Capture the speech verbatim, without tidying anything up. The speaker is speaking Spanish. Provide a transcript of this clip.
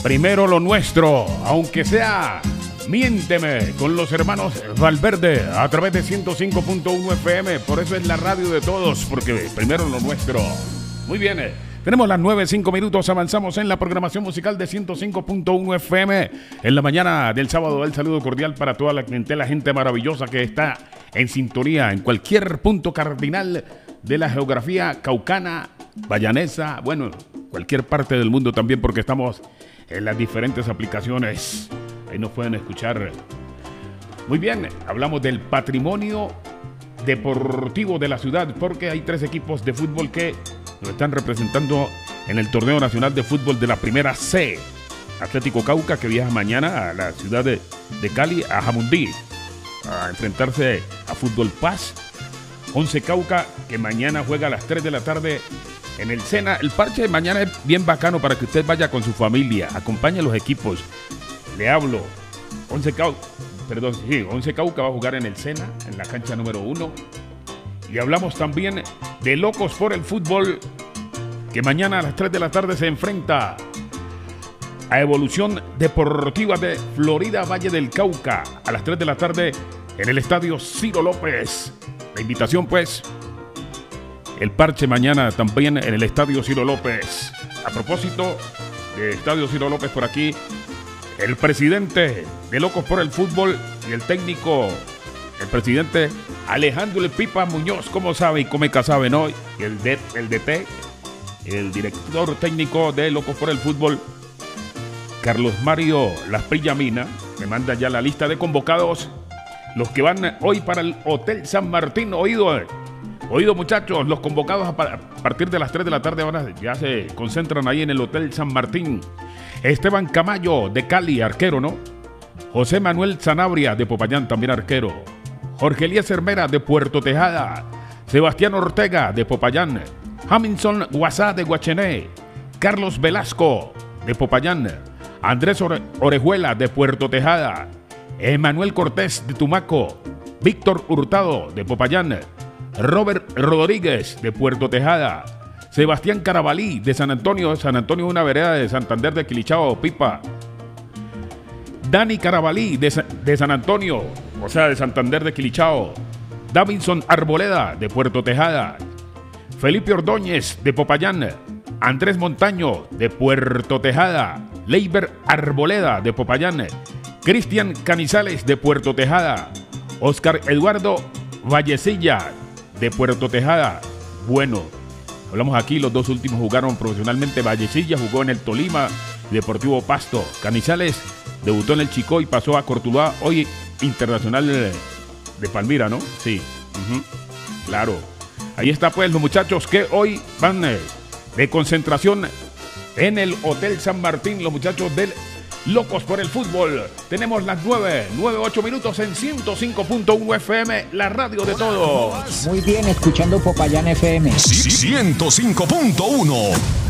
Primero lo nuestro, aunque sea Miénteme con los hermanos Valverde a través de ciento cinco punto uno F M. Por eso es la radio de todos, porque primero lo nuestro. Muy bien, eh. Tenemos las nueve, cinco minutos, avanzamos en la programación musical de ciento cinco punto uno F M. En la mañana del sábado, el saludo cordial para toda la clientela, gente maravillosa que está en sintonía en cualquier punto cardinal de la geografía caucana, vallanesa, bueno, cualquier parte del mundo también, porque estamos en las diferentes aplicaciones. Ahí nos pueden escuchar. Muy bien, hablamos del patrimonio deportivo de la ciudad, porque hay tres equipos de fútbol que nos están representando en el torneo nacional de fútbol de la primera C. Atlético Cauca, que viaja mañana a la ciudad de, de Cali, a Jamundí, a enfrentarse a Fútbol Paz. Once Cauca, que mañana juega a las tres de la tarde en el Sena. El parche de mañana es bien bacano para que usted vaya con su familia, acompañe a los equipos. Le hablo, Once Cauca, perdón, sí, Once Cauca va a jugar en el Sena, en la cancha número uno. Y hablamos también de Locos por el Fútbol, que mañana a las tres de la tarde se enfrenta a Evolución Deportiva de Florida Valle del Cauca, a las tres de la tarde en el Estadio Ciro López. La invitación, pues, el parche mañana también en el Estadio Ciro López. A propósito de Estadio Ciro López, por aquí el presidente de Locos por el Fútbol y el técnico, el presidente Alejandro El Pipa Muñoz, como sabe y come sabe, ¿no? Y el, D, el D T, el director técnico de Locos por el Fútbol, Carlos Mario Lasprilla Mina, me manda ya la lista de convocados, los que van hoy para el Hotel San Martín. Oído, eh. Oído muchachos, los convocados a partir de las tres de la tarde van a, ya se concentran ahí en el Hotel San Martín. Esteban Camayo de Cali, arquero, ¿no? José Manuel Sanabria de Popayán, también arquero. Jorge Elías Hermera de Puerto Tejada. Sebastián Ortega de Popayán. Hamilton Guasá de Guachené. Carlos Velasco de Popayán. Andrés Ore- Orejuela de Puerto Tejada. Emanuel Cortés de Tumaco. Víctor Hurtado de Popayán. Robert Rodríguez de Puerto Tejada. Sebastián Carabalí de San Antonio. San Antonio, una vereda de Santander de Quilichao, Pipa. Dani Carabalí de, Sa- de San Antonio, o sea, de Santander de Quilichao. Davinson Arboleda de Puerto Tejada. Felipe Ordóñez de Popayán. Andrés Montaño de Puerto Tejada. Leiber Arboleda de Popayán. Cristian Canizales de Puerto Tejada. Oscar Eduardo Vallecilla de Puerto Tejada. Bueno, hablamos aquí, los dos últimos jugaron profesionalmente. Vallecilla jugó en el Tolima Deportivo Pasto. Canizales debutó en el Chicó y pasó a Cortuluá, hoy internacional de Palmira, ¿no? Sí, uh-huh. Claro. Ahí está pues los muchachos que hoy van eh, de concentración en el Hotel San Martín, los muchachos del Locos por el Fútbol. Tenemos las nueve, nueve, ocho minutos en ciento cinco punto uno F M, la radio de todos. Muy bien, escuchando Popayán F M. ciento cinco punto uno.